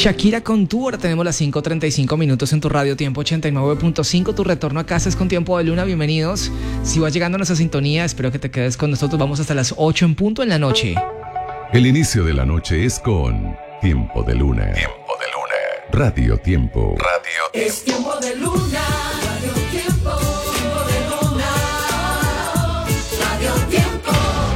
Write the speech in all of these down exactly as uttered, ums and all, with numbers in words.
Shakira con tú. Ahora tenemos las cinco treinta y cinco minutos en tu radio Tiempo ochenta y nueve punto cinco. Tu retorno a casa es con Tiempo de Luna. Bienvenidos. Si vas llegando a nuestra sintonía, espero que te quedes con nosotros. Vamos hasta las ocho en punto en la noche. El inicio de la noche es con Tiempo de Luna. Tiempo de Luna. Radio Tiempo. Radio Tiempo. Es Tiempo de Luna. Radio Tiempo. Tiempo de Luna. Radio Tiempo.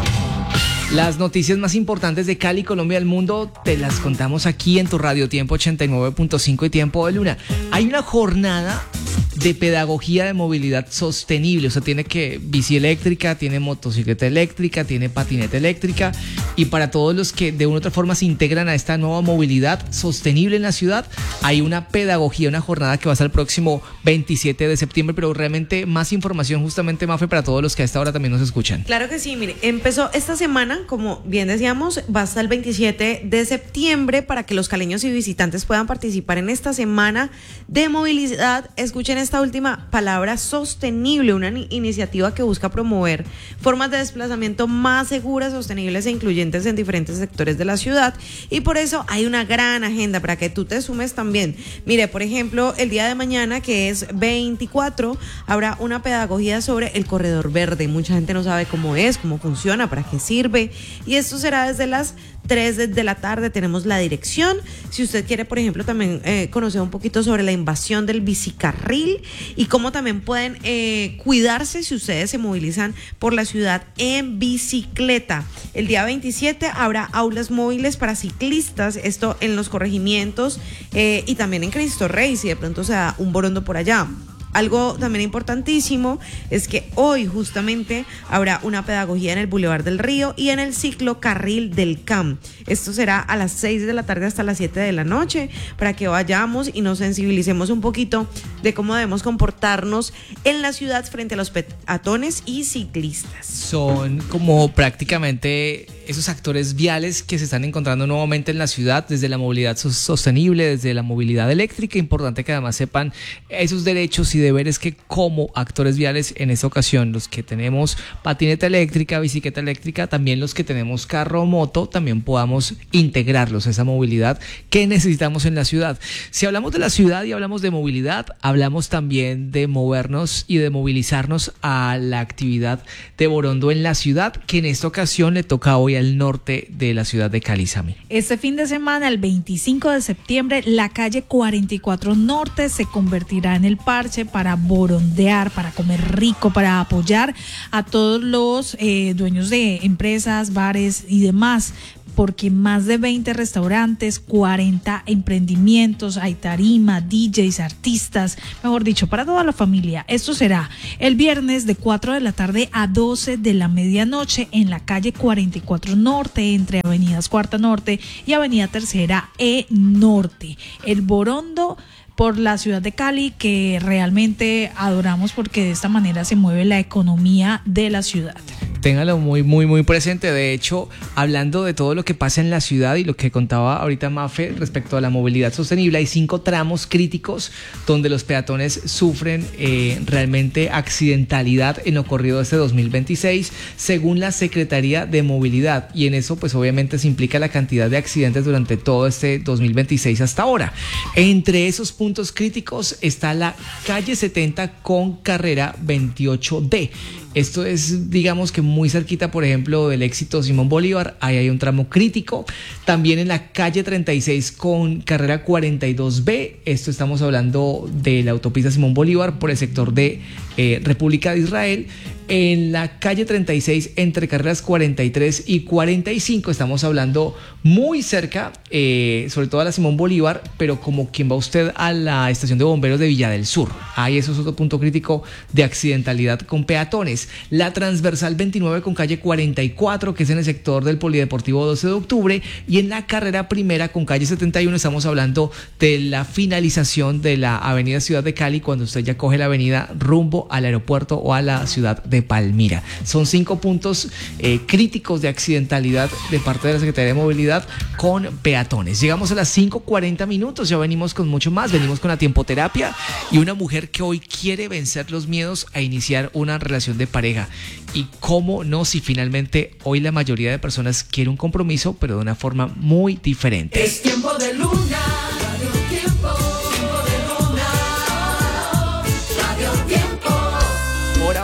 Las noticias más importantes de Cali, Colombia y el mundo te las contamos aquí en tu radio Tiempo ochenta y nueve punto cinco y Tiempo de Luna. Hay una jornada de pedagogía de movilidad sostenible, o sea, tiene que bici eléctrica, tiene motocicleta eléctrica, tiene patineta eléctrica, y para todos los que de una u otra forma se integran a esta nueva movilidad sostenible en la ciudad, hay una pedagogía, una jornada que va a ser el próximo veintisiete de septiembre, pero realmente más información justamente, Mafe, para todos los que a esta hora también nos escuchan. Claro que sí, mire, empezó esta semana, como bien decíamos, va hasta el veintisiete de septiembre para que los caleños y visitantes puedan participar en esta semana de movilidad. Escuchen esta última palabra: sostenible, una ni- iniciativa que busca promover formas de desplazamiento más seguras, sostenibles e incluyentes en diferentes sectores de la ciudad, y por eso hay una gran agenda para que tú te sumes también. Mire, por ejemplo, el día de mañana, que es veinticuatro, habrá una pedagogía sobre el corredor verde. Mucha gente no sabe cómo es, cómo funciona, para qué sirve, y esto será desde las tres de la tarde. Tenemos la dirección. Si usted quiere, por ejemplo, también eh, conocer un poquito sobre la invasión del bicicarril y cómo también pueden eh, cuidarse si ustedes se movilizan por la ciudad en bicicleta. El día veintisiete habrá aulas móviles para ciclistas, esto en los corregimientos eh, y también en Cristo Rey, si de pronto se da un borondo por allá. Algo también importantísimo es que hoy justamente habrá una pedagogía en el Boulevard del Río y en el ciclo Carril del C A M. Esto será a las seis de la tarde hasta las siete de la noche, para que vayamos y nos sensibilicemos un poquito de cómo debemos comportarnos en la ciudad frente a los peatones y ciclistas. Son como prácticamente esos actores viales que se están encontrando nuevamente en la ciudad, desde la movilidad sostenible, desde la movilidad eléctrica. Importante que además sepan esos derechos y deberes que como actores viales en esta ocasión, los que tenemos patineta eléctrica, bicicleta eléctrica, también los que tenemos carro o moto, también podamos integrarlos a esa movilidad que necesitamos en la ciudad. Si hablamos de la ciudad y hablamos de movilidad, hablamos también de movernos y de movilizarnos a la actividad de Borondo en la ciudad, que en esta ocasión le toca hoy al norte de la ciudad de Cali, Sami. Este fin de semana, el veinticinco de septiembre, la calle cuarenta y cuatro Norte se convertirá en el parche para borondear, para comer rico, para apoyar a todos los eh, dueños de empresas, bares y demás, porque más de veinte restaurantes, cuarenta emprendimientos, hay tarima, D Js, artistas, mejor dicho, para toda la familia. Esto será el viernes de cuatro de la tarde a doce de la medianoche en la calle cuarenta y cuatro Norte, entre avenidas Cuarta Norte y avenida Tercera E Norte. El Borondo por la ciudad de Cali, que realmente adoramos porque de esta manera se mueve la economía de la ciudad. Téngalo muy, muy, muy presente. De hecho, hablando de todo lo que pasa en la ciudad y lo que contaba ahorita Mafe respecto a la movilidad sostenible, hay cinco tramos críticos donde los peatones sufren eh, realmente accidentalidad en lo corrido de este dos mil veintiséis, según la Secretaría de Movilidad. Y en eso, pues obviamente se implica la cantidad de accidentes durante todo este dos mil veintiséis hasta ahora. Entre esos puntos críticos está la calle setenta con carrera veintiocho D. Esto es, digamos que muy cerquita, por ejemplo, del Éxito Simón Bolívar. Ahí hay un tramo crítico. También en la calle treinta y seis con carrera cuarenta y dos B. Esto estamos hablando de la autopista Simón Bolívar por el sector de eh, República de Israel. En la calle treinta y seis entre carreras cuarenta y tres y cuarenta y cinco estamos hablando muy cerca, eh, sobre todo a la Simón Bolívar, pero como quien va usted a la estación de bomberos de Villa del Sur. Ahí eso es otro punto crítico de accidentalidad con peatones. La transversal veintinueve con calle cuarenta y cuatro, que es en el sector del Polideportivo doce de octubre, y en la carrera primera con calle setenta y uno estamos hablando de la finalización de la avenida Ciudad de Cali, cuando usted ya coge la avenida rumbo al aeropuerto o a la ciudad de Palmira. Son cinco puntos eh, críticos de accidentalidad de parte de la Secretaría de Movilidad con peatones. Llegamos a las cinco cuarenta minutos, ya venimos con mucho más, venimos con la tiempoterapia y una mujer que hoy quiere vencer los miedos a iniciar una relación de pareja. Y cómo no, si finalmente hoy la mayoría de personas quiere un compromiso, pero de una forma muy diferente. Es Tiempo de Luna.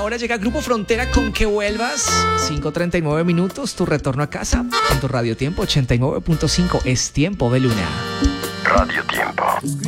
ahora llega Grupo Frontera con Que Vuelvas. cinco treinta y nueve minutos, tu retorno a casa en tu Radio Tiempo ochenta y nueve punto cinco. Es Tiempo de Luna. Radio Tiempo.